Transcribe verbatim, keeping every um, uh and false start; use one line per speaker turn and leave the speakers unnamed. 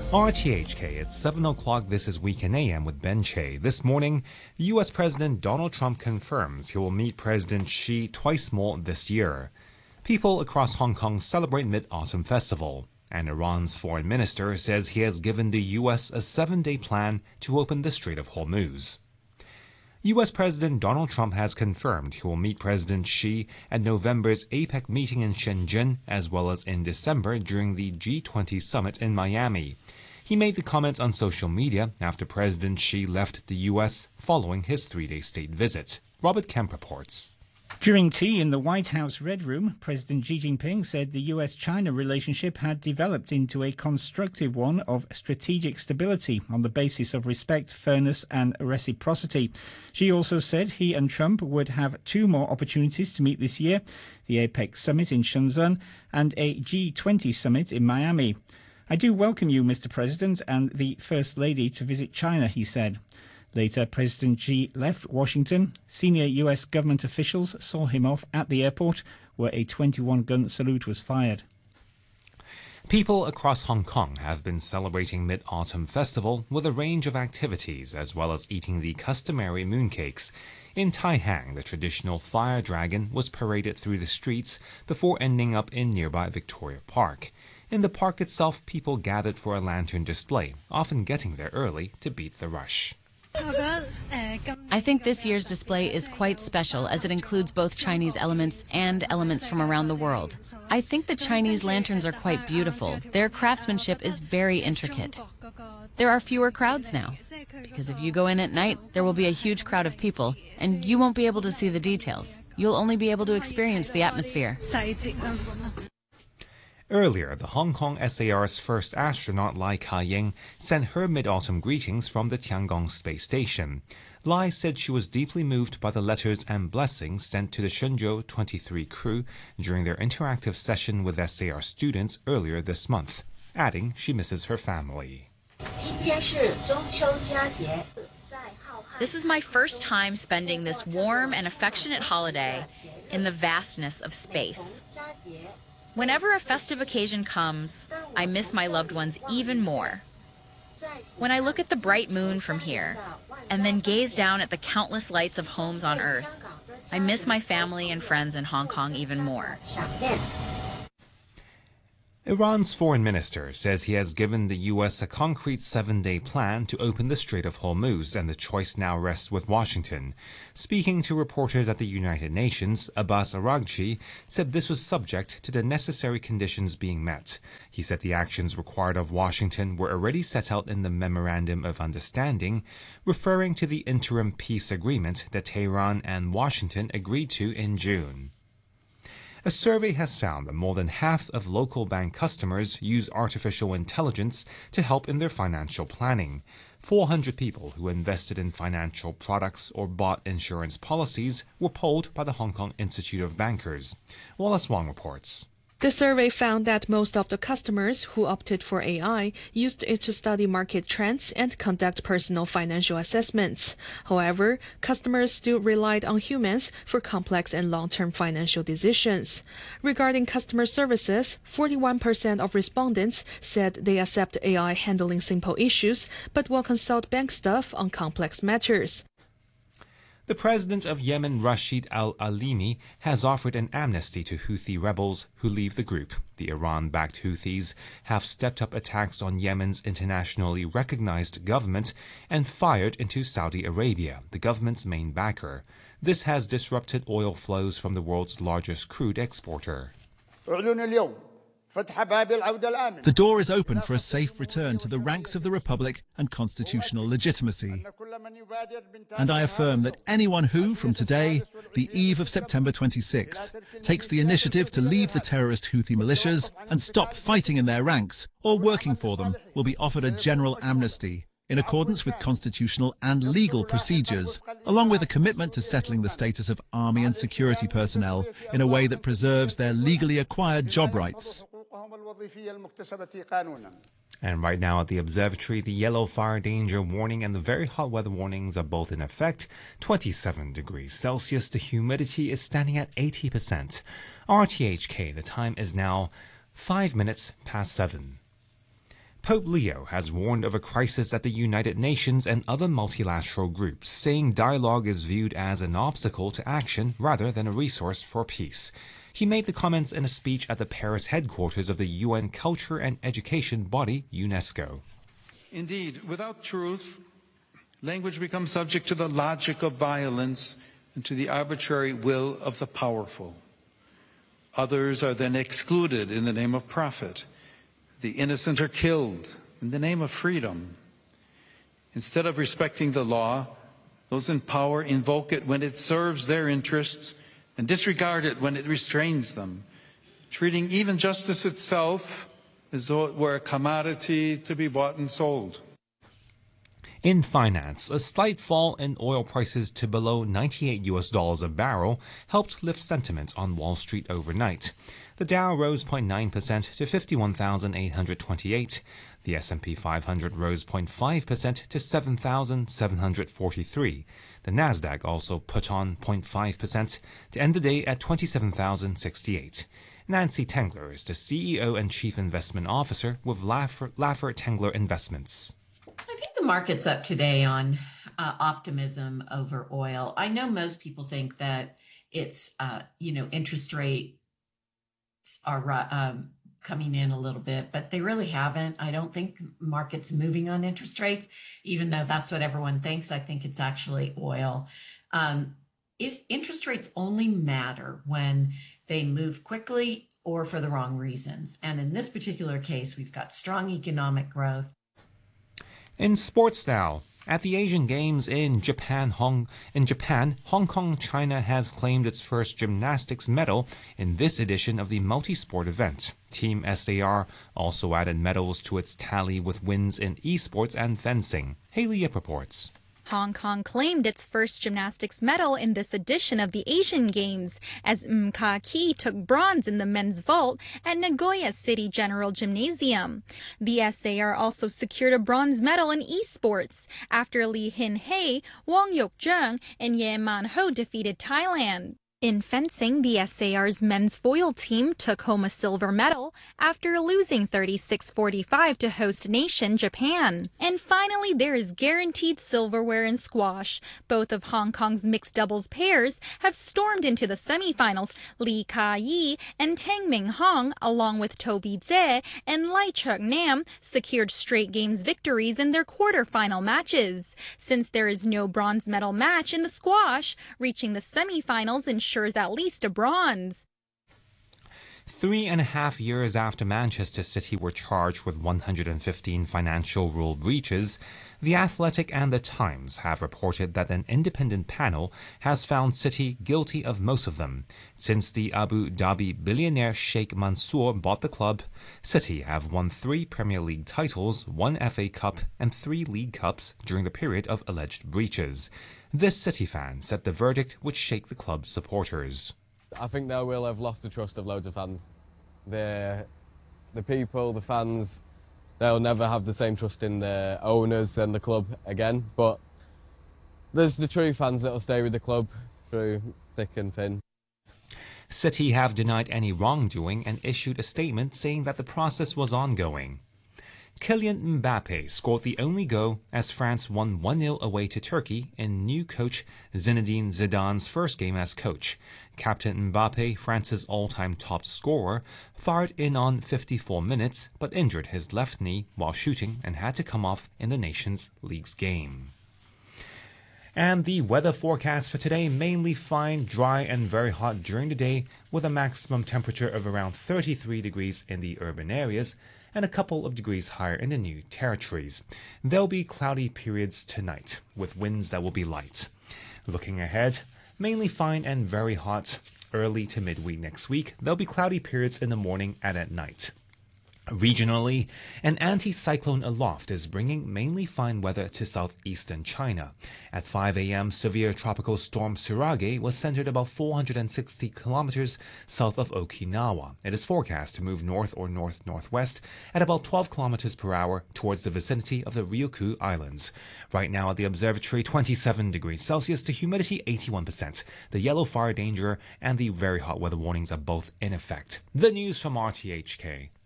R T H K, it's seven o'clock. This is Weekend A M with Ben Che. This morning, the U S President Donald Trump confirms he will meet President Xi twice more this year. People across Hong Kong celebrate Mid-Autumn Festival, and Iran's foreign minister says he has given the U S a seven-day plan to open the Strait of Hormuz. U S President Donald Trump has confirmed he will meet President Xi at November's APEC meeting in Shenzhen, as well as in December during the G twenty summit in Miami. He made the comments on social media after President Xi left the U S following his three-day state visit. Robert Kemp reports.
During tea in the White House Red Room, President Xi Jinping said the U S China relationship had developed into a constructive one of strategic stability on the basis of respect, fairness and reciprocity. Xi also said he and Trump would have two more opportunities to meet this year, the APEC summit in Shenzhen and a G twenty summit in Miami. "I do welcome you, Mister President, and the First Lady to visit China," he said. Later, President Xi left Washington. Senior U S government officials saw him off at the airport, where a twenty-one gun salute was fired.
People across Hong Kong have been celebrating Mid-Autumn Festival with a range of activities, as well as eating the customary mooncakes. In Tai Hang, the traditional fire dragon was paraded through the streets before ending up in nearby Victoria Park. In the park itself, people gathered for a lantern display, often getting there early to beat the rush.
I think this year's display is quite special as it includes both Chinese elements and elements from around the world. I think the Chinese lanterns are quite beautiful. Their craftsmanship is very intricate. There are fewer crowds now, because if you go in at night, there will be a huge crowd of people, and you won't be able to see the details. You'll only be able to experience the atmosphere.
Earlier, the Hong Kong S A R's first astronaut Lai Ka-ying sent her mid-autumn greetings from the Tiangong space station. Lai said she was deeply moved by the letters and blessings sent to the Shenzhou twenty-three crew during their interactive session with S A R students earlier this month, adding she misses her family.
This is my first time spending this warm and affectionate holiday in the vastness of space. Whenever a festive occasion comes, I miss my loved ones even more. When I look at the bright moon from here, and then gaze down at the countless lights of homes on Earth, I miss my family and friends in Hong Kong even more.
Iran's foreign minister says he has given the U S a concrete seven-day plan to open the Strait of Hormuz, and the choice now rests with Washington. Speaking to reporters at the United Nations, Abbas Araghchi said this was subject to the necessary conditions being met. He said the actions required of Washington were already set out in the Memorandum of Understanding, referring to the interim peace agreement that Tehran and Washington agreed to in June. A survey has found that more than half of local bank customers use artificial intelligence to help in their financial planning. four hundred people who invested in financial products or bought insurance policies were polled by the Hong Kong Institute of Bankers. Wallace Wong reports.
The survey found that most of the customers who opted for A I used it to study market trends and conduct personal financial assessments. However, customers still relied on humans for complex and long-term financial decisions. Regarding customer services, forty-one percent of respondents said they accept A I handling simple issues, but will consult bank staff on complex matters.
The president of Yemen, Rashid al-Alimi, has offered an amnesty to Houthi rebels who leave the group. The Iran-backed Houthis have stepped up attacks on Yemen's internationally recognized government and fired into Saudi Arabia, the government's main backer. This has disrupted oil flows from the world's largest crude exporter.
The door is open for a safe return to the ranks of the Republic and constitutional legitimacy. And I affirm that anyone who, from today, the eve of September twenty-sixth, takes the initiative to leave the terrorist Houthi militias and stop fighting in their ranks or working for them will be offered a general amnesty in accordance with constitutional and legal procedures, along with a commitment to settling the status of army and security personnel in a way that preserves their legally acquired job rights.
And right now at the observatory, the yellow fire danger warning and the very hot weather warnings are both in effect. twenty-seven degrees Celsius. The humidity is standing at eighty percent. R T H K, the time is now five minutes past seven. Pope Leo has warned of a crisis at the United Nations and other multilateral groups, saying dialogue is viewed as an obstacle to action rather than a resource for peace. He made the comments in a speech at the Paris headquarters of the U N culture and education body, UNESCO.
Indeed, without truth, language becomes subject to the logic of violence and to the arbitrary will of the powerful. Others are then excluded in the name of profit. The innocent are killed in the name of freedom. Instead of respecting the law, those in power invoke it when it serves their interests and disregard it when it restrains them, treating even justice itself as though it were a commodity to be bought and sold.
In finance, a slight fall in oil prices to below ninety-eight U S dollars a barrel helped lift sentiment on Wall Street overnight. The Dow rose zero point nine percent to fifty-one thousand eight hundred twenty-eight. The S and P five hundred rose zero point five percent to seven thousand seven hundred forty-three. The Nasdaq also put on zero point five percent to end the day at twenty-seven thousand sixty-eight. Nancy Tengler is the C E O and Chief Investment Officer with Laffer, Laffer Tengler Investments.
I think the market's up today on uh, optimism over oil. I know most people think that it's, uh, you know, interest rates are um, coming in a little bit, but they really haven't. I don't think market's moving on interest rates, even though that's what everyone thinks. I think it's actually oil. Um, is interest rates only matter when they move quickly or for the wrong reasons. And in this particular case, we've got strong economic growth.
In sports now, at the Asian Games in Japan, Hong, in Japan, Hong Kong, China has claimed its first gymnastics medal in this edition of the multi-sport event. Team S A R also added medals to its tally with wins in esports and fencing. Haley Yip reports.
Hong Kong claimed its first gymnastics medal in this edition of the Asian Games, as M. Ka-ki took bronze in the men's vault at Nagoya City General Gymnasium. The S A R also secured a bronze medal in esports after Lee Hin-hei, Wong Yok-jung, and Ye Man-ho defeated Thailand. In fencing, the S A R's men's foil team took home a silver medal after losing thirty-six forty-five to host nation Japan. And finally, there is guaranteed silverware in squash. Both of Hong Kong's mixed doubles pairs have stormed into the semifinals. Lee Ka-yi and Tang Ming-hong, along with Toby Tse and Lai Chuk-nam, secured straight games victories in their quarterfinal matches. Since there is no bronze medal match in the squash, reaching the semifinals ensures at least a bronze.
Three and a half years after Manchester City were charged with one hundred fifteen financial rule breaches, The Athletic and The Times have reported that an independent panel has found City guilty of most of them. Since the Abu Dhabi billionaire Sheikh Mansour bought the club, City have won three Premier League titles, one F A Cup, and three League Cups during the period of alleged breaches. This City fan said the verdict would shake the club's supporters.
I think they will have lost the trust of loads of fans. The, the people, the fans, they'll never have the same trust in the owners and the club again. But there's the true fans that will stay with the club through thick and thin.
City have denied any wrongdoing and issued a statement saying that the process was ongoing. Kylian Mbappe scored the only goal as France won one nil away to Turkey in new coach Zinedine Zidane's first game as coach. Captain Mbappe, France's all-time top scorer, fired in on fifty-four minutes but injured his left knee while shooting and had to come off in the Nations League's game. And the weather forecast for today, mainly fine, dry and very hot during the day with a maximum temperature of around thirty-three degrees in the urban areas and a couple of degrees higher in the New Territories. There'll be cloudy periods tonight, with winds that will be light. Looking ahead, mainly fine and very hot early to midweek next week. There'll be cloudy periods in the morning and at night. Regionally, an anticyclone aloft is bringing mainly fine weather to southeastern China. At five a m, severe tropical storm Surage was centered about four hundred sixty kilometers south of Okinawa. It is forecast to move north or north-northwest at about twelve kilometers per hour towards the vicinity of the Ryukyu Islands. Right now at the observatory, twenty-seven degrees Celsius, the humidity eighty-one percent. The yellow fire danger and the very hot weather warnings are both in effect. The news from R T H K.